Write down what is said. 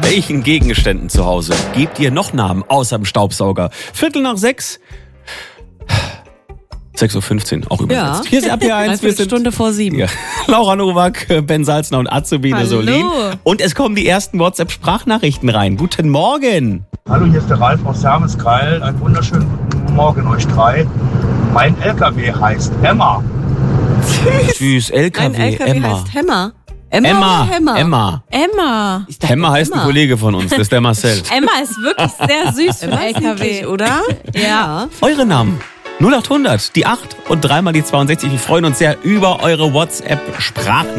welchen Gegenständen zu Hause gebt ihr noch Namen außer dem Staubsauger? 5:45. 6:15 Uhr, auch übersetzt. Ja. Hier ist RPR1. Wir sind Stunde vor 7. Ja. Laura Nowak, Ben Salzner und Azubine Solin. Und es kommen die ersten WhatsApp-Sprachnachrichten rein. Guten Morgen. Hallo, hier ist der Ralf aus Hermeskeil. Einen wunderschönen guten Morgen euch drei. Mein LKW heißt Emma. Süß, LKW, Ein LKW Emma. heißt Hämmer. Emma. Emma. Emma heißt ein Kollege von uns, das ist der Marcel. Emma ist wirklich sehr süß im LKW, oder? Ja. Eure Namen. 0800, die 8 und dreimal die 62. Wir freuen uns sehr über eure WhatsApp-Sprachnachrichten.